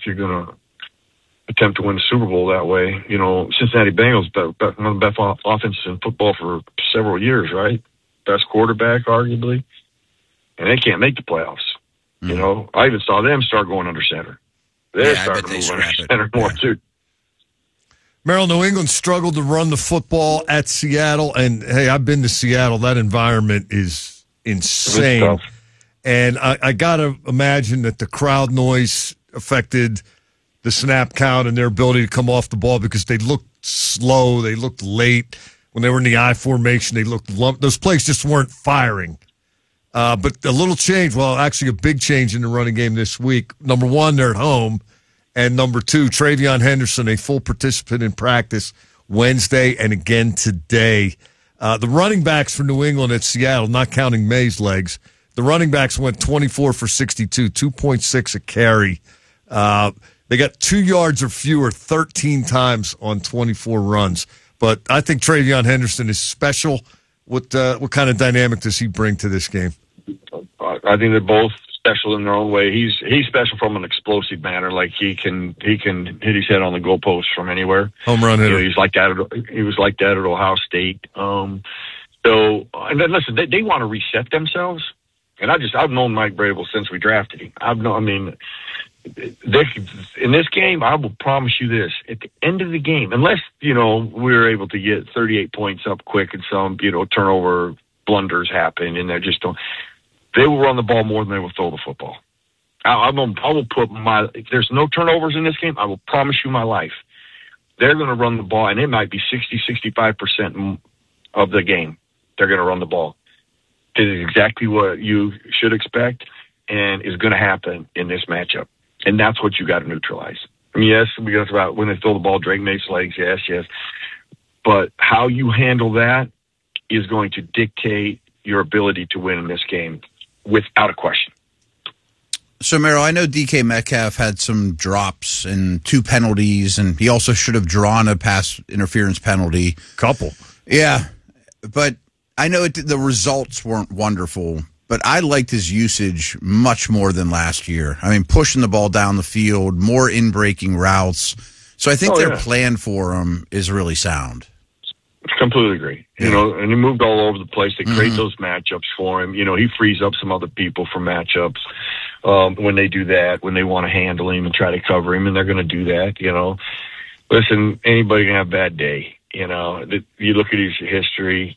you're going to attempt to win the Super Bowl that way. You know, Cincinnati Bengals, one of the best offenses in football for several years, right? Best quarterback, arguably. And they can't make the playoffs. Mm-hmm. You know, I even saw them start going under center. They're starting to move under center more, too. Merrill, New England struggled to run the football at Seattle. And, hey, I've been to Seattle. That environment is insane. And I got to imagine that the crowd noise affected the snap count and their ability to come off the ball because they looked slow. They looked late. When they were in the I formation, they looked lumped. Those plays just weren't firing. But a little change, well, actually a big change in the running game this week. Number one, they're at home. And number two, TreVeyon Henderson, a full participant in practice Wednesday and again today. The running backs for New England at Seattle, not counting May's legs, the running backs went 24 for 62, 2.6 a carry. They got 2 yards or fewer 13 times on 24 runs. But I think TreVeyon Henderson is special. What kind of dynamic does he bring to this game? I think they're both special in their own way. He's special from an explosive manner. Like he can hit his head on the goalpost from anywhere. Home run hitter. You know, he was like that at Ohio State. And then listen, they want to reset themselves. And I've known Mike Vrabel since we drafted him. In this game, I will promise you this: at the end of the game, unless we're able to get 38 points up quick and some turnover blunders happen, and they will run the ball more than they will throw the football. I will put if there's no turnovers in this game, I will promise you my life, they're going to run the ball, and it might be 60-65% of the game. They're going to run the ball. It is exactly what you should expect, and is going to happen in this matchup. And that's what you got to neutralize. I mean, yes, we talked about when they throw the ball, Drake makes legs. Yes. But how you handle that is going to dictate your ability to win in this game, without a question. So, Merrill, I know DK Metcalf had some drops and 2 penalties, and he also should have drawn a pass interference penalty. Couple. Yeah, but I know the results weren't wonderful. But I liked his usage much more than last year. I mean, pushing the ball down the field, more in-breaking routes. So I think their plan for him is really sound. Completely agree. Yeah. And he moved all over the place to create those matchups for him. He frees up some other people for matchups when they do that, when they want to handle him and try to cover him, and they're going to do that. Listen, anybody can have a bad day. You look at his history,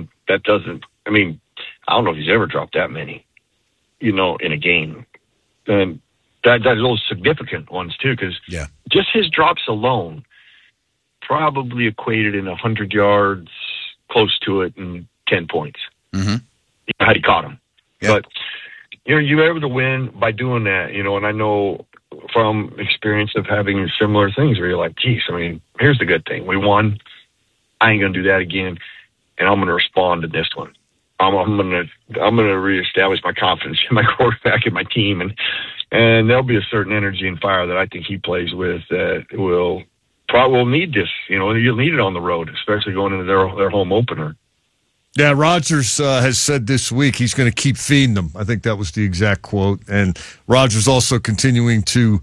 I don't know if he's ever dropped that many, in a game. And that's those significant ones, too, because just his drops alone probably equated in 100 yards, close to it, and 10 points. Mm-hmm. Had he caught him. Yep. But, you're able to win by doing that, and I know from experience of having similar things where you're like, geez, here's the good thing. We won. I ain't going to do that again, and I'm going to respond to this one. I'm gonna reestablish my confidence in my quarterback and my team, and there'll be a certain energy and fire that I think he plays with that will need this. You'll need it on the road, especially going into their home opener. Yeah, Rodgers has said this week he's going to keep feeding them. I think that was the exact quote. And Rodgers also continuing to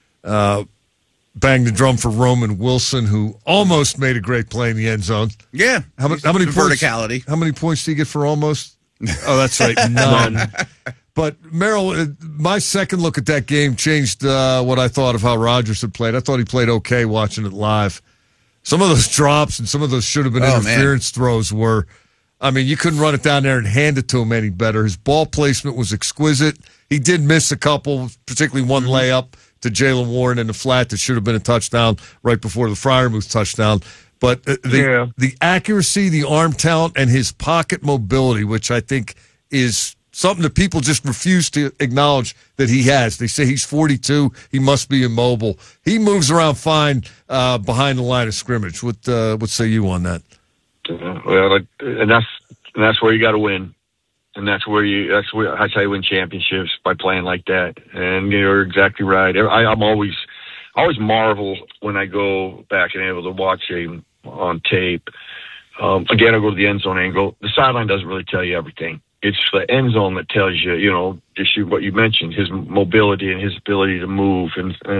bang the drum for Roman Wilson, who almost made a great play in the end zone. Yeah. How many points? Verticality. How many points do you get for almost? Oh, that's right, none. But, Merrill, my second look at that game changed what I thought of how Rodgers had played. I thought he played okay watching it live. Some of those drops and some of those should have been interference throws were, you couldn't run it down there and hand it to him any better. His ball placement was exquisite. He did miss a couple, particularly one layup to Jaylen Warren in the flat that should have been a touchdown right before the Freiermuth touchdown. But the accuracy, the arm talent, and his pocket mobility, which I think is something that people just refuse to acknowledge that he has. They say he's 42. He must be immobile. He moves around fine behind the line of scrimmage. What say you on that? Well, and that's where you got to win. And that's how you win championships, by playing like that. And you're exactly right. I'm always marvel when I go back and able to watch him on tape. Again, I go to the end zone angle. The sideline doesn't really tell you everything. It's the end zone that tells you, just what you mentioned, his mobility and his ability to move and